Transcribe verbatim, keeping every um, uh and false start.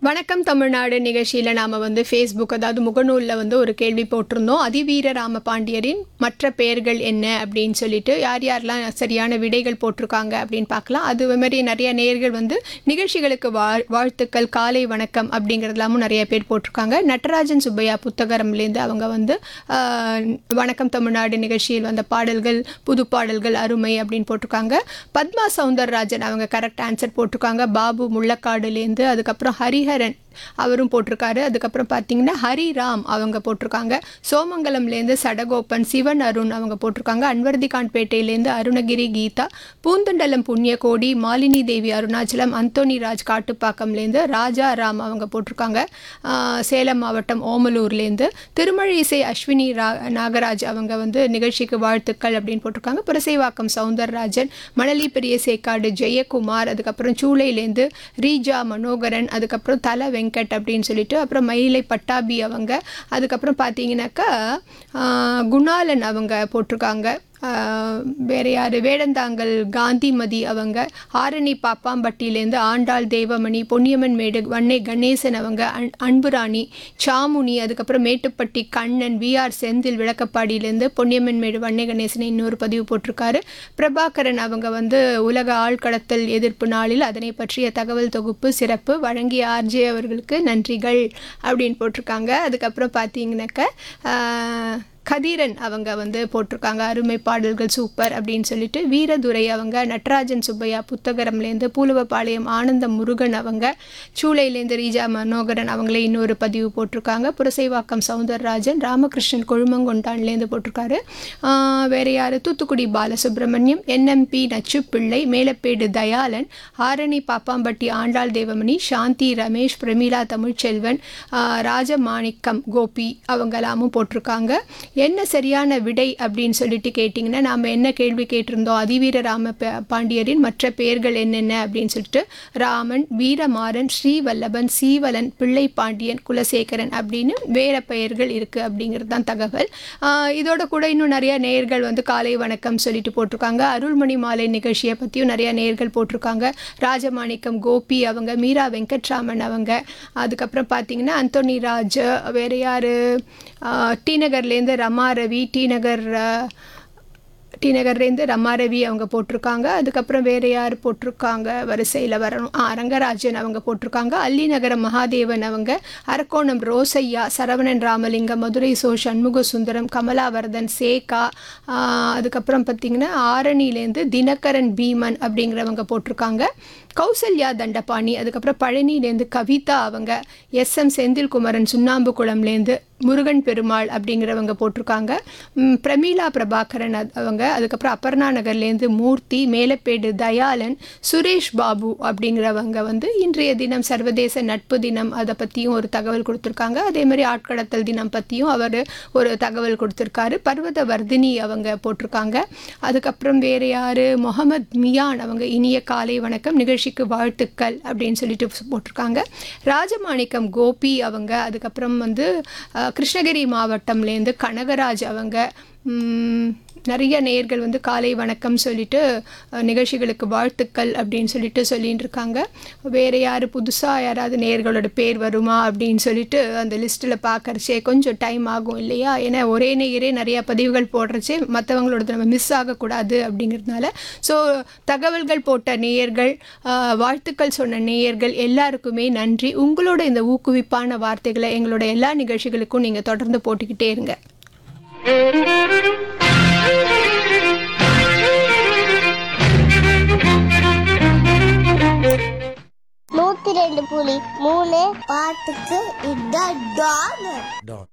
வணக்கம் தமிழ்நாடு நிகழ்ச்சியில் நாம் வந்து ஃபேஸ்புக் அதாவது முகநூலில் வந்து ஒரு கேள்வி போட்டிருந்தோம். அதிவீர ராம பாண்டியரின் மற்ற பெயர்கள் என்ன அப்படின்னு சொல்லிட்டு யார் யாரெல்லாம் சரியான விடைகள் போட்டிருக்காங்க அப்படின்னு பார்க்கலாம். அது மாதிரி நிறைய நேயர்கள் வந்து நிகழ்ச்சிகளுக்கு வாழ் வாழ்த்துக்கள் காலை வணக்கம் அப்படிங்கிறதுலாமும் நிறைய பேர் போட்டிருக்காங்க. நடராஜன் சுப்பையா புத்தகரம்லேருந்து அவங்க வந்து வணக்கம் தமிழ்நாடு நிகழ்ச்சியில் வந்த பாடல்கள் புது பாடல்கள் அருமை அப்படின்னு போட்டிருக்காங்க. பத்மா சவுந்தரராஜன் அவங்க கரெக்ட் ஆன்சர் போட்டிருக்காங்க. பாபு முள்ளக்காடுலேருந்து, அதுக்கப்புறம் ஹரிஹரன் அவரும் போட்டிருக்காரு. அதுக்கப்புறம் பார்த்தீங்கன்னா ஹரிராம் அவங்க போட்டிருக்காங்க. சோமங்கலம்லேருந்து சடகோப்பன், சிவன் அருண் அவங்க போட்டிருக்காங்க. அன்வர்திகான்பேட்டையிலேருந்து அருணகிரி கீதா, பூந்தண்டலம் புண்ணியகோடி, மாலினி தேவி அருணாச்சலம், அந்தோனி ராஜ் காட்டுப்பாக்கம்லேருந்து, ராஜா ராம் அவங்க போட்டிருக்காங்க. சேலம் மாவட்டம் ஓமலூர்லேருந்து திருமழிசை அஸ்வினி ரா நாகராஜ் அவங்க வந்து நிகழ்ச்சிக்கு வாழ்த்துக்கள் அப்படின்னு போட்டிருக்காங்க. புரசைவாக்கம் சவுந்தரராஜன், மணலி பெரிய சேக்காடு ஜெயக்குமார், அதுக்கப்புறம் சூளையிலேருந்து ரீஜா மனோகரன், அதுக்கப்புறம் தல வெங்கட் அப்படின்னு சொல்லிட்டு, அப்புறம் மயிலை பட்டாபி அவங்க, அதுக்கப்புறம் பார்த்தீங்கன்னாக்கா குணாலன் அவங்க போட்டிருக்காங்க. வேறு யார் வேடந்தாங்கல் காந்திமதி அவங்க, ஆரணி பாப்பாம்பட்டியிலேருந்து ஆண்டாள் தேவமணி, பொன்னியம்மன் மேடு வன்னை கணேசன் அவங்க, அன் அன்புராணி சாமுனி, அதுக்கப்புறம் மேட்டுப்பட்டி கண்ணன், விஆர் செந்தில் விளக்கப்பாடியிலேருந்து பொன்னியம்மன் மேடு வன்னை கணேசன் இன்னொரு பதிவு போட்டிருக்காரு. பிரபாகரன் அவங்க வந்து உலக ஆழ்கடத்தல் எதிர்ப்பு நாளில் அதனை பற்றிய தகவல் தொகுப்பு சிறப்பு வழங்கிய ஆர்ஜே அவர்களுக்கு நன்றிகள் அப்படின்னு போட்டிருக்காங்க. அதுக்கப்புறம் பார்த்தீங்கன்னாக்க கதிரன் அவங்க வந்து போட்டிருக்காங்க அருமை பாடல்கள் சூப்பர் அப்படின்னு சொல்லிட்டு. வீரதுரை அவங்க, நடராஜன் சுப்பையா புத்தகரம்லேருந்து, பூலுவப்பாளையம் ஆனந்தம் முருகன் அவங்க, சூளையிலேருந்து ரீஜா மனோகரன் அவங்களே இன்னொரு பதிவு போட்டிருக்காங்க. புரசைவாக்கம் சவுந்தரராஜன், ராமகிருஷ்ணன் கொழுமங்கொண்டான்லேருந்து போட்டிருக்காரு. வேறு யார் தூத்துக்குடி பாலசுப்ரமணியம், என்எம்பி நச்சுப்பிள்ளை, மேலப்பேடு தயாளன், ஆரணி பாப்பாம்பட்டி ஆண்டாள் தேவமணி, சாந்தி ரமேஷ், பிரமிளா தமிழ்ச்செல்வன், ராஜமாணிக்கம் கோபி அவங்களாமும் போட்டிருக்காங்க. என்ன சரியான விடை அப்படின்னு சொல்லிட்டு கேட்டிங்கன்னா, நாம் என்ன கேள்வி கேட்டிருந்தோம், அதிவீர ராம பாண்டியரின் மற்ற பெயர்கள் என்னென்ன அப்படின்னு சொல்லிட்டு ராமன், வீரமாறன், ஸ்ரீவல்லபன், சீவலன், பிள்ளை பாண்டியன், குலசேகரன் அப்படின்னு வேற பெயர்கள் இருக்குது அப்படிங்கிறது தான் தகவல். இதோட கூட இன்னும் நிறைய நேயர்கள் வந்து காலை வணக்கம் சொல்லிட்டு போட்டிருக்காங்க. அருள்மணி மாலை நிகழ்ச்சியை பற்றியும் நிறைய நேயர்கள் போட்டிருக்காங்க. ராஜமாணிக்கம் கோபி அவங்க, மீரா வெங்கட்ராமன் அவங்க, அதுக்கப்புறம் பார்த்தீங்கன்னா அந்தோனி ராஜ், வேறு யார் டி நகர்லேருந்து ரமா ரவி, டி நகர் டி நகர்லேருந்து ரமா ரவி அவங்க போட்டிருக்காங்க. அதுக்கப்புறம் வேறு யார் போட்டிருக்காங்க வரிசையில் வரணும், ஆ ரங்கராஜன் அவங்க போட்டிருக்காங்க. அல்லி நகரம் மகாதேவன் அவங்க, அரக்கோணம் ரோசையா, சரவணன் ராமலிங்கம், மதுரை சோ சண்முக சுந்தரம், கமலாவர்தன், சேகா, அதுக்கப்புறம் பார்த்திங்கன்னா ஆரணிலேருந்து தினகரன் பீமன் அப்படிங்கிறவங்க போட்டிருக்காங்க. கௌசல்யா தண்டபாணி, அதுக்கப்புறம் பழனிலேருந்து கவிதா அவங்க, எஸ் எம் செந்தில்குமரன் சுண்ணாம்பு குளம்லேருந்து, முருகன் பெருமாள் அப்படிங்கிறவங்க போட்டிருக்காங்க. பிரமீளா பிரபாகரன் அவங்க, அதுக்கப்புறம் அப்பர்ணா நகர்லேருந்து மூர்த்தி, மேலப்பேடு தயாளன், சுரேஷ் பாபு அப்படிங்கிறவங்க வந்து இன்றைய தினம் சர்வதேச நட்பு தினம் அதை பற்றியும் ஒரு தகவல் கொடுத்துருக்காங்க. அதே மாதிரி ஆட்கடத்தல் தினம் பற்றியும் அவர் ஒரு தகவல் கொடுத்துருக்காரு. பர்வத வர்தினி அவங்க போட்டிருக்காங்க. அதுக்கப்புறம் வேறு யார் முகமது மியான் அவங்க, இனிய காலை வணக்கம் நிகழ்ச்சிக்கு வாழ்த்துக்கள் அப்படின்னு சொல்லிட்டு போட்டிருக்காங்க. ராஜமாணிக்கம் கோபி அவங்க, அதுக்கப்புறம் வந்து கிருஷ்ணகிரி மாவட்டம்லேருந்து கனகராஜ் அவங்க, நிறைய நேயர்கள் வந்து காலை வணக்கம் சொல்லிட்டு நிகழ்ச்சிகளுக்கு வாழ்த்துக்கள் அப்படின்னு சொல்லிட்டு சொல்லிட்டு இருக்காங்க. வேறு யார் புதுசாக யாராவது நேயர்களோட பேர் வருமா அப்படின்னு சொல்லிட்டு அந்த லிஸ்ட்டில் பார்க்கறச்சே கொஞ்சம் டைம் ஆகும் இல்லையா, ஏன்னா ஒரே நேயரே நிறையா பதிவுகள் போடுறச்சே மற்றவங்களோட நம்ம மிஸ் ஆகக்கூடாது அப்படிங்கிறதுனால. ஸோ தகவல்கள் போட்ட நேயர்கள், வாழ்த்துக்கள் சொன்ன நேயர்கள் எல்லாருக்குமே நன்றி. உங்களோட இந்த ஊக்குவிப்பான வார்த்தைகளை எங்களோட எல்லா நிகழ்ச்சிகளுக்கும் நீங்கள் தொடர்ந்து போட்டுக்கிட்டே இருங்க. நூத்தி ரெண்டு புள்ளி மூணு பாட்டுக்கு இதான் டான்.